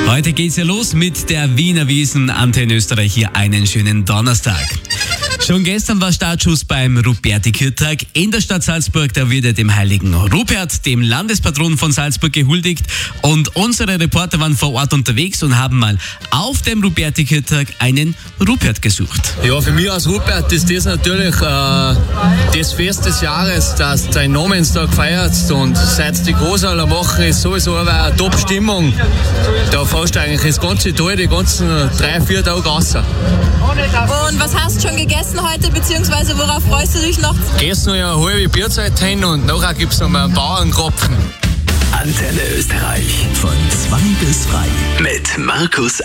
Heute geht's ja los mit der Wiener Wiesn. Antenne Österreich hier einen schönen Donnerstag. Schon gestern war Startschuss beim Ruperti-Kirchtag in der Stadt Salzburg. Da wird ja dem heiligen Rupert, dem Landespatron von Salzburg, gehuldigt. Und unsere Reporter waren vor Ort unterwegs und haben mal auf dem Ruperti-Kirchtag einen Rupert gesucht. Ja, für mich als Rupert ist das natürlich das Fest des Jahres, dass dein Namenstag feierst. Und seit die Großaler machen, ist sowieso eine Top-Stimmung. Da fährst du eigentlich das ganze Tal, die ganzen 3-4 Tage raus. Und was hast du schon gegessen heute, beziehungsweise worauf freust du dich noch? Gehst noch eine halbe Bierzeit hin und nachher gibt es noch mal einen Bauernkropfen. Antenne Österreich von 2 bis 3 mit Markus